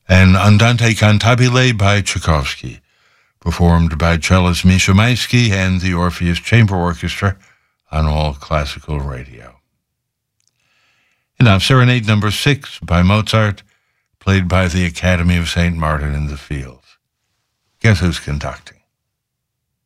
and Andante Cantabile by Tchaikovsky, performed by cellist Misha Maisky and the Orpheus Chamber Orchestra on All Classical Radio. And now Serenade Number 6 by Mozart, played by the Academy of St. Martin in the Fields. Guess who's conducting?